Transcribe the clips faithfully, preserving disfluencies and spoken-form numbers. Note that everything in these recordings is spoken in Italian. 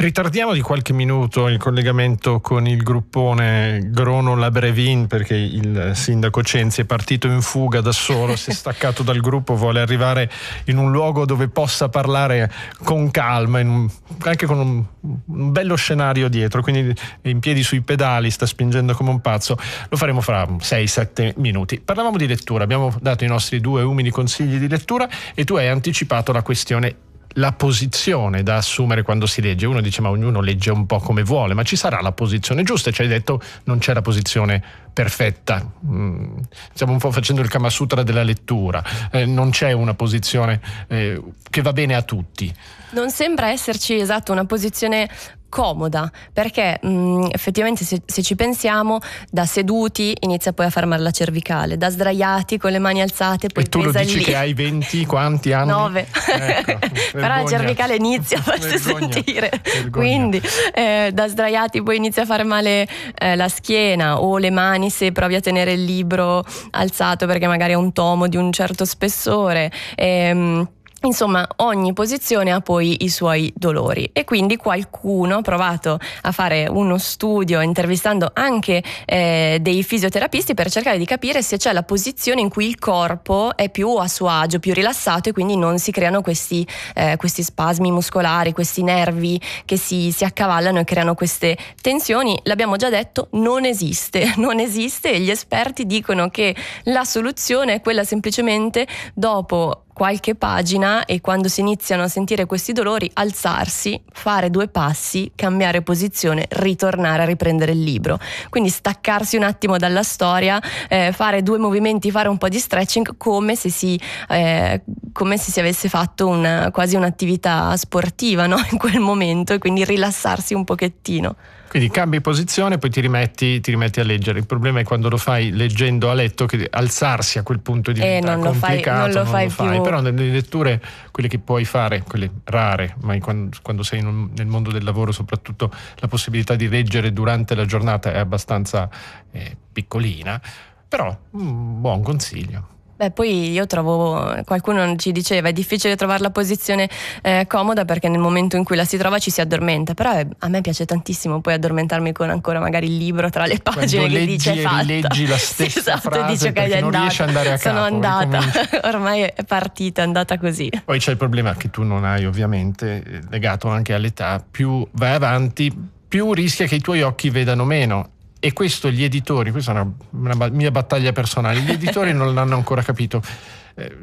Ritardiamo di qualche minuto il collegamento con il gruppone Grono-Labrevin, perché il sindaco Censi è partito in fuga da solo, si è staccato dal gruppo, vuole arrivare in un luogo dove possa parlare con calma, in un, anche con un, un bello scenario dietro, quindi in piedi sui pedali, sta spingendo come un pazzo. Lo faremo fra sei sette minuti. Parlavamo di lettura, abbiamo dato i nostri due umili consigli di lettura e tu hai anticipato la questione, la posizione da assumere quando si legge. Uno dice ma ognuno legge un po' come vuole, ma ci sarà la posizione giusta, e ci hai detto non c'è la posizione perfetta. Mm, stiamo un po' facendo il Kama Sutra della lettura, eh, non c'è una posizione eh, che va bene a tutti. Non sembra esserci, esatto, una posizione comoda, perché mh, effettivamente se, se ci pensiamo, da seduti inizia poi a far male la cervicale, da sdraiati con le mani alzate poi e tu lo dici lì. Che hai venti quanti anni? nove Ecco, però la cervicale inizia a farsi sentire, vergogna. Quindi eh, da sdraiati poi inizia a fare male eh, la schiena o le mani se provi a tenere il libro alzato perché magari è un tomo di un certo spessore. ehm, Insomma, ogni posizione ha poi i suoi dolori, e quindi qualcuno ha provato a fare uno studio intervistando anche eh, dei fisioterapisti per cercare di capire se c'è la posizione in cui il corpo è più a suo agio, più rilassato, e quindi non si creano questi, eh, questi spasmi muscolari, questi nervi che si, si accavallano e creano queste tensioni. L'abbiamo già detto, non esiste, non esiste, e gli esperti dicono che la soluzione è quella semplicemente dopo qualche pagina, e quando si iniziano a sentire questi dolori, alzarsi, fare due passi, cambiare posizione, ritornare a riprendere il libro. Quindi staccarsi un attimo dalla storia, eh, fare due movimenti, fare un po' di stretching, come se si, eh, come se si avesse fatto una, quasi un'attività sportiva, no? In quel momento, e quindi rilassarsi un pochettino. Quindi cambi posizione, poi ti rimetti, ti rimetti a leggere. Il problema è quando lo fai leggendo a letto, che alzarsi a quel punto diventa eh, non complicato, lo fai, non lo non fai lo fai. più. Però nelle letture, quelle che puoi fare, quelle rare, ma quando, quando sei in un, nel mondo del lavoro, soprattutto la possibilità di leggere durante la giornata è abbastanza eh, piccolina, però un buon consiglio. Beh, poi io trovo, qualcuno ci diceva, è difficile trovare la posizione eh, comoda perché nel momento in cui la si trova ci si addormenta, però è, a me piace tantissimo poi addormentarmi con ancora magari il libro tra le pagine. Quando che dice fatta. Quando leggi e rileggi la stessa sì, esatto, frase, dice che è non andata, riesci ad andare a sono capo. andata, ormai è partita, è andata così. Poi c'è il problema che tu non hai, ovviamente, legato anche all'età. Più vai avanti, più rischia che i tuoi occhi vedano meno. E questo gli editori, questa è una, una mia battaglia personale, gli editori non l'hanno ancora capito. Eh,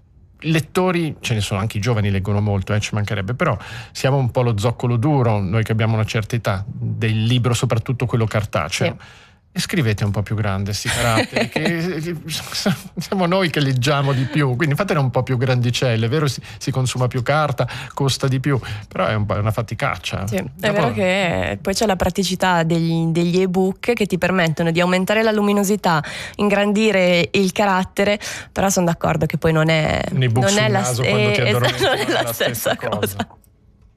lettori, ce ne sono, anche i giovani leggono molto, eh, ci mancherebbe, però siamo un po' lo zoccolo duro, noi che abbiamo una certa età, del libro, soprattutto quello cartaceo. Sì. E scrivete un po' più grande sti caratteri, che siamo noi che leggiamo di più, quindi fatene un po' più grandicelle. È vero, si, si consuma più carta, costa di più, però è un po' una faticaccia. Sì, è vero che poi c'è la praticità degli, degli ebook che ti permettono di aumentare la luminosità, ingrandire il carattere, però sono d'accordo che poi non è, un ebook non sul è la, naso quando ti addormenti, non è la la stessa, stessa cosa. cosa.